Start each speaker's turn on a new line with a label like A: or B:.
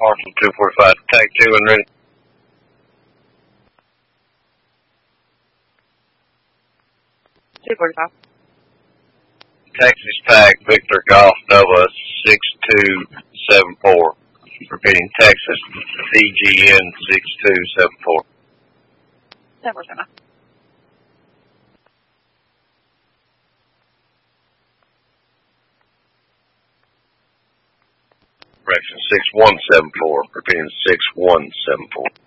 A: Marshall 245, tag 2 and ready. Texas tag Victor Golf Nova 6274. Repeating, Texas VGN 6274. Correction 6174. Repeating, 6174.